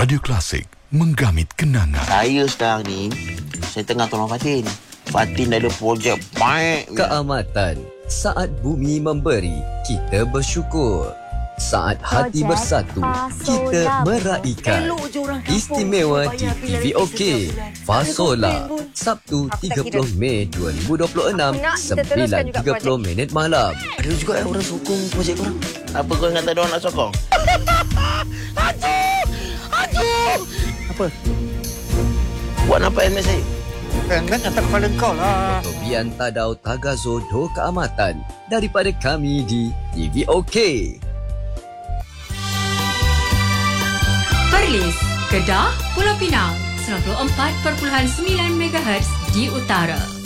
Radio Klasik, menggamit kenangan. Saya sekarang ni, saya tengah tolong Fatin. Fatin ada projek baik. Keamatan. Saat bumi memberi, kita bersyukur. Saat hati bersatu, kita meraihkan. Istimewa di TVOK. Fasola. Sabtu 30 Mei 2026, 9.30 malam. Ada juga orang sokong projek korang. Apa kau ingat ada orang nak sokong? Aduh! Apa? Buat apa MS saya? Kan atas kepala kau lah. Tobian Tadau Tagazo Do Keamatan daripada kami di TVOK. Perlis, Kedah, Pulau Pinang 94.9 MHz di utara.